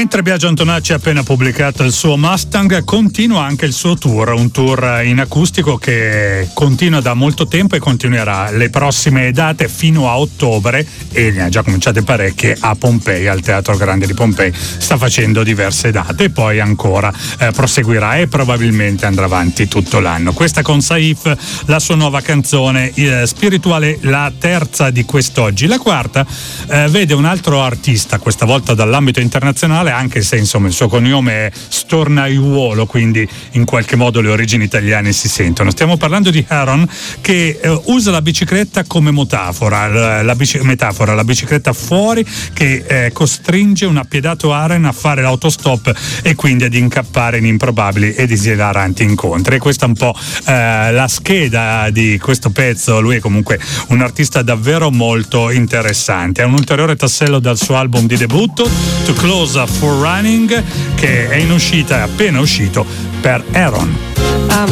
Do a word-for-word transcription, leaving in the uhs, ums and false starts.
Mentre Biagio Antonacci ha appena pubblicato il suo Mustang, continua anche il suo tour, un tour in acustico che continua da molto tempo e continuerà le prossime date fino a ottobre, e ne ha già cominciate parecchie a Pompei, al Teatro Grande di Pompei. Sta facendo diverse date e poi ancora eh, proseguirà e probabilmente andrà avanti tutto l'anno. Questa con Saif, la sua nuova canzone eh, spirituale, la terza di quest'oggi. La quarta eh, vede un altro artista, questa volta dall'ambito internazionale, anche se insomma il suo cognome è Stornaiuolo, quindi in qualche modo le origini italiane si sentono. Stiamo parlando di Aaron, che eh, usa la bicicletta come metafora, la, la bici, metafora, la bicicletta fuori che eh, costringe un appiedato Aaron a fare l'autostop e quindi ad incappare in improbabili ed esilaranti incontri. E questa è un po' eh, la scheda di questo pezzo. Lui è comunque un artista davvero molto interessante. È un ulteriore tassello dal suo album di debutto To Close For Running, che è in uscita, è appena uscito per Aaron. I'm